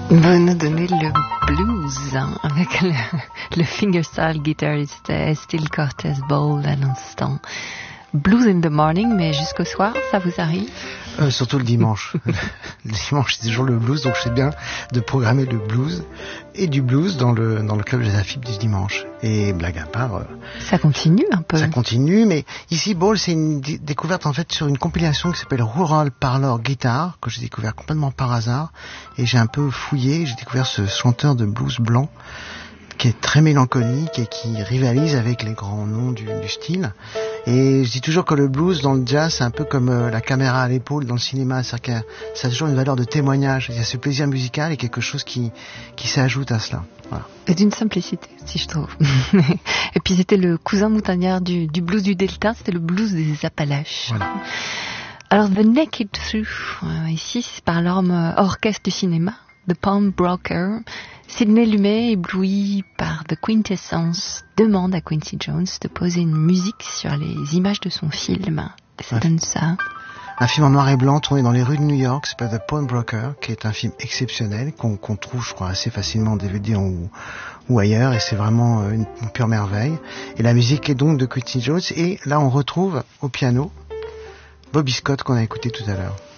Vous nous donnez le blues avec le fingerstyle guitariste Estill Cortez Ball à l'instant. Blues in the morning, mais jusqu'au soir, ça vous arrive? Surtout le dimanche. Le dimanche, c'est toujours le blues, donc je sais bien de programmer le blues et du blues dans le club des Afib du dimanche. Et blague à part... ça continue un peu. Ça continue, mais ici, Ball, c'est une découverte en fait sur une compilation qui s'appelle Rural Parlor Guitar, que j'ai découvert complètement par hasard. Et j'ai un peu fouillé, j'ai découvert ce chanteur de blues blanc qui est très mélancolique et qui rivalise avec les grands noms du style. Et je dis toujours que le blues dans le jazz, c'est un peu comme la caméra à l'épaule dans le cinéma, c'est-à-dire que ça a toujours une valeur de témoignage. Il y a ce plaisir musical et quelque chose qui s'ajoute à cela. Voilà. Et d'une simplicité, si je trouve. Et puis c'était le cousin montagnard du blues du Delta, c'était le blues des Appalaches. Voilà. Alors The Naked Truth, ici c'est par l'orchestre du cinéma, The Palm Broker. Sidney Lumet, ébloui par The Quintessence, demande à Quincy Jones de poser une musique sur les images de son film. Et ça donne ça. Un film en noir et blanc tourné dans les rues de New York, c'est The Pawnbroker, qui est un film exceptionnel, qu'on trouve, je crois, assez facilement en DVD ou ailleurs, et c'est vraiment une pure merveille. Et la musique est donc de Quincy Jones, et là on retrouve au piano Bobby Scott qu'on a écouté tout à l'heure.